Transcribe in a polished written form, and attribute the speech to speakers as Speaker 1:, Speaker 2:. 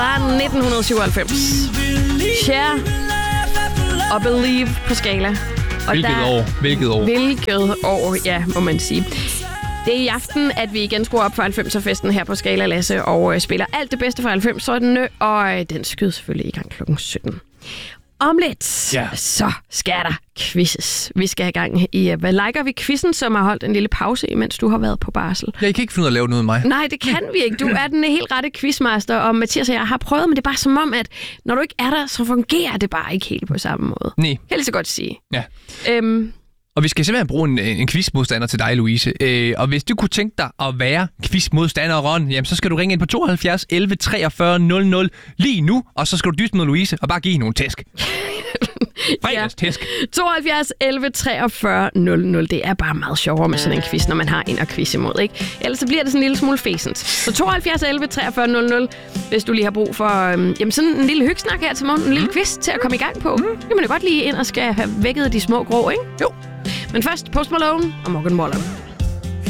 Speaker 1: var 1997. Cher og Believe på Skala. Og
Speaker 2: Hvilket år,
Speaker 1: ja, må man sige. Det er i aften, at vi igen skruer op for 90'er-festen her på Skala, Lasse, og spiller alt det bedste fra 90'erne, og den skyder selvfølgelig i gang klokken 17. Om lidt, så skal der quizzes. Vi skal i gang i Hvad liker vi quizzen, som har holdt en lille pause, imens du har været på barsel.
Speaker 2: Jeg kan ikke finde ud af at lave noget med mig.
Speaker 1: Nej, det kan vi ikke. Du er den helt rette quizmaster, og Mathias og jeg har prøvet, men det er bare som om, at når du ikke er der, så fungerer det bare ikke helt på samme måde.
Speaker 2: Nej.
Speaker 1: Helt så godt sige.
Speaker 2: Ja. Og vi skal simpelthen bruge en quizmodstander til dig, Louise. Og hvis du kunne tænke dig at være quizmodstanderen, jamen, så skal du ringe ind på 72 11 43 00 lige nu, og så skal du dyste med Louise og bare give hende nogle tæsk. Fredagstæsk.
Speaker 1: 72 11 43 00. Det er bare meget sjovere med sådan en quiz, når man har en at quiz imod, ikke? Ellers så bliver det sådan en lille smule fæsent. Så 72 11 43 00, hvis du lige har brug for jamen sådan en lille hyggesnak her til morgen, en lille quiz til at komme i gang på. Det kan man jo godt lige ind og skal have vækket de små grå, ikke?
Speaker 2: Jo.
Speaker 1: Men først Post Malone og Morgan Wallen.